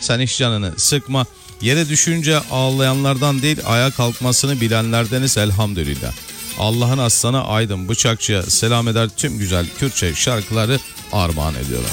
Sen hiç canını sıkma. Yere düşünce ağlayanlardan değil, ayağa kalkmasını bilenlerdeniz elhamdülillah. Allah'ın aslanı Aydın Bıçakçı'ya selam eder, tüm güzel Kürtçe şarkıları armağan ediyorum.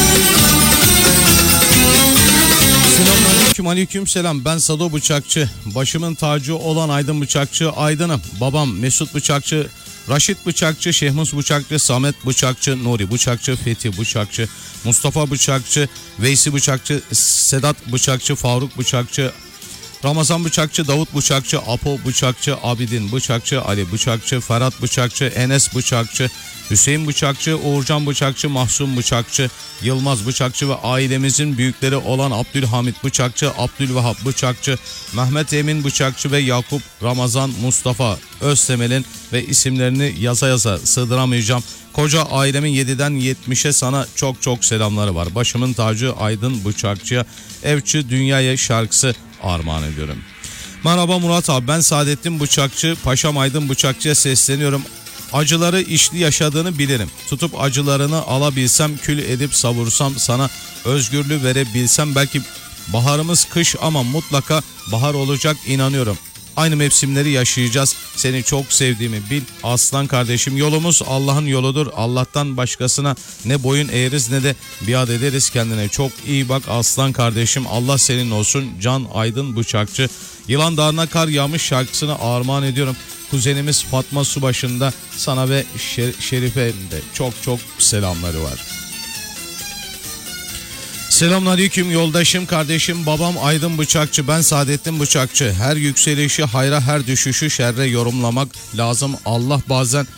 Selamünaleyküm, aleyküm selam. Ben Sado Bıçakçı. Başımın tacı olan Aydın Bıçakçı Aydın'ım. Babam Mesut Bıçakçı, Raşit Bıçakçı, Şehmus Bıçakçı, Samet Bıçakçı, Nuri Bıçakçı, Fethi Bıçakçı, Mustafa Bıçakçı, Veysi Bıçakçı, Sedat Bıçakçı, Faruk Bıçakçı, Ramazan Bıçakçı, Davut Bıçakçı, Apo Bıçakçı, Abidin Bıçakçı, Ali Bıçakçı, Ferhat Bıçakçı, Enes Bıçakçı, Hüseyin Bıçakçı, Uğurcan Bıçakçı, Mahsun Bıçakçı, Yılmaz Bıçakçı ve ailemizin büyükleri olan Abdülhamit Bıçakçı, Abdülvahap Bıçakçı, Mehmet Emin Bıçakçı ve Yakup Ramazan Mustafa Öztemel'in ve isimlerini yaza yaza sığdıramayacağım koca ailemin 7'den 70'e sana çok çok selamları var. Başımın tacı Aydın Bıçakçı'ya Evçi Dünyaya şarkısı armağan ediyorum. Merhaba Murat abi, ben Saadettin Bıçakçı, Paşam Aydın Bıçakçı'ya sesleniyorum. Acıları içli yaşadığını bilirim. Tutup acılarını alabilsem, kül edip savursam, sana özgürlüğü verebilsem, belki baharımız kış ama mutlaka bahar olacak, inanıyorum. Aynı mevsimleri yaşayacağız. Seni çok sevdiğimi bil aslan kardeşim. Yolumuz Allah'ın yoludur. Allah'tan başkasına ne boyun eğeriz ne de biat ederiz. Kendine çok iyi bak aslan kardeşim. Allah senin olsun. Can Aydın Bıçakçı. Yılan Dağı'na kar yağmış şarkısını armağan ediyorum. Kuzenimiz Fatma Subaşı'nda sana ve Şerife'nin de çok çok selamları var. Selamünaleyküm yoldaşım, kardeşim, babam Aydın Bıçakçı, ben Saadettin Bıçakçı. Her yükselişi hayra, her düşüşü şerre yorumlamak lazım. Allah bazen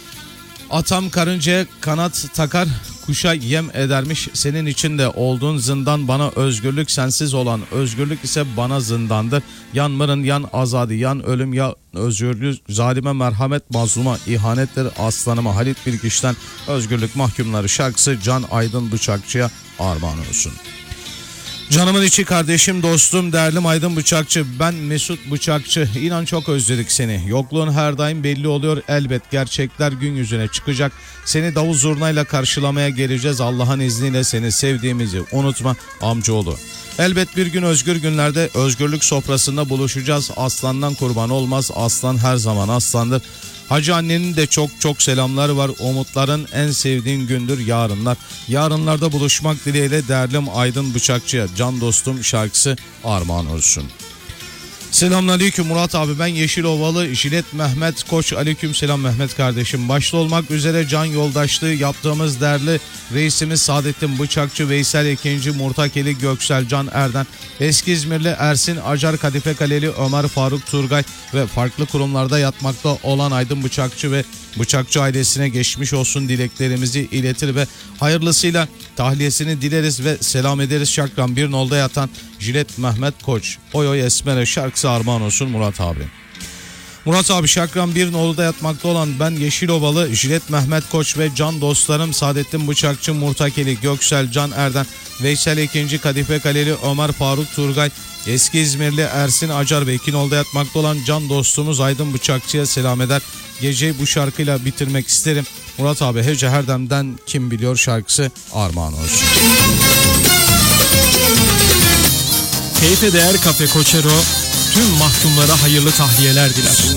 atam karıncaya kanat takar, kuşa yem edermiş. Senin için de olduğun zindan bana özgürlük, sensiz olan özgürlük ise bana zindandır. Yan mırın, yan azadi, yan ölüm, ya özgürlük. Zalime merhamet, mazluma ihanettir. Aslanıma Halit Bilgiç'ten Özgürlük Mahkumları şarkısı Can Aydın Bıçakçı'ya armağan olsun. Canımın içi, kardeşim, dostum, değerlim Aydın Bıçakçı, ben Mesut Bıçakçı. İnan çok özledik seni. Yokluğun her daim belli oluyor. Elbet gerçekler gün yüzüne çıkacak. Seni davul zurnayla karşılamaya geleceğiz. Allah'ın izniyle seni sevdiğimizi unutma amcaoğlu. Elbet bir gün özgür günlerde özgürlük sofrasında buluşacağız. Aslandan kurban olmaz. Aslan her zaman aslandır. Hacı annenin de çok çok selamları var. Umutların en sevdiğin gündür yarınlar. Yarınlarda buluşmak dileğiyle değerlim Aydın Bıçakçı'ya can dostum şarkısı armağan olsun. Selamünaleyküm Murat abi, ben Yeşilovalı Jilet Mehmet Koç. Aleyküm selam Mehmet kardeşim. Başta olmak üzere can yoldaşlığı yaptığımız değerli reisimiz Saadettin Bıçakçı, Veysel Ekinci, Murtakeli, Göksel Can Erden, Eski İzmirli Ersin Acar, Kadife Kaleli Ömer Faruk Turgay ve farklı kurumlarda yatmakta olan Aydın Bıçakçı ve Bıçakçı ailesine geçmiş olsun dileklerimizi iletir ve hayırlısıyla tahliyesini dileriz ve selam ederiz. Şakran bir nolda yatan Jilet Mehmet Koç, Oy Oy Esmer'e şarkısı armağan olsun Murat abi. Murat abi, Şakran bir nolda yatmakta olan ben Yeşilovalı Jilet Mehmet Koç ve can dostlarım Saadettin Bıçakçı, Murtakeli, Göksel Can Erden, Veysel Ekinci, Kadife Kaleli Ömer Faruk Turgay, Eski İzmirli Ersin Acar ve iki nolda yatmakta olan can dostumuz Aydın Bıçakçı'ya selam eder. Geceyi bu şarkıyla bitirmek isterim. Murat abi, Hece Herdem'den Kim Biliyor şarkısı armağan olsun. Keyfe Değer Kafe Koçero tüm mahkumlara hayırlı tahliyeler diler.